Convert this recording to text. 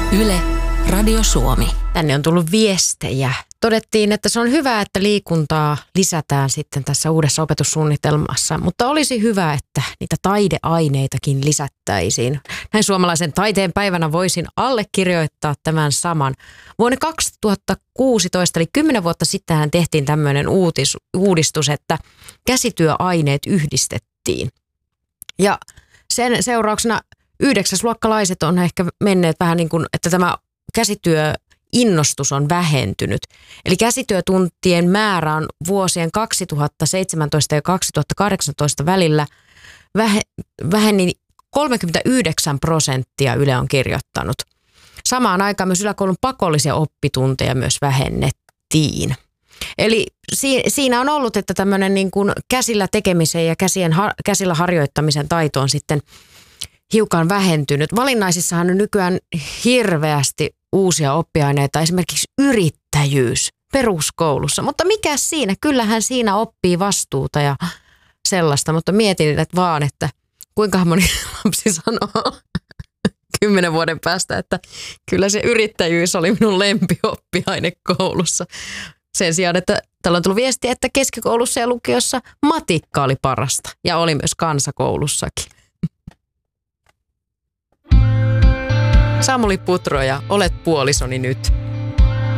Yle, Radio Suomi. Tänne on tullut viestejä. Todettiin, että se on hyvä, että liikuntaa lisätään sitten tässä uudessa opetussuunnitelmassa, mutta olisi hyvä, että niitä taideaineitakin lisättäisiin. Näin suomalaisen taiteen päivänä voisin allekirjoittaa tämän saman. Vuonna 2016, eli 10 vuotta sittenhän tehtiin tämmöinen uudistus, että käsityöaineet yhdistettiin. Ja sen seurauksena 9-luokkalaiset on ehkä menneet vähän niin kuin, että tämä käsityöinnostus on vähentynyt. Eli käsityötuntien määrä on vuosien 2017 ja 2018 välillä väheni 39%, Yle on kirjoittanut. Samaan aikaan myös yläkoulun pakollisia oppitunteja myös vähennettiin. Eli siinä on ollut, että tämmöinen niin kuin käsillä tekemisen ja käsillä harjoittamisen taito on sitten hiukan vähentynyt. Valinnaisissahan on nykyään hirveästi uusia oppiaineita, esimerkiksi yrittäjyys peruskoulussa. Mutta mikä siinä? Kyllähän siinä oppii vastuuta ja sellaista, mutta mietin että kuinka moni lapsi sanoo 10 vuoden päästä, että kyllä se yrittäjyys oli minun lempioppiaine koulussa. Sen sijaan, että täällä on tullut viesti, että keskikoulussa ja lukiossa matikka oli parasta ja oli myös kansakoulussakin. Samuli Putro ja Olet puolisoni nyt.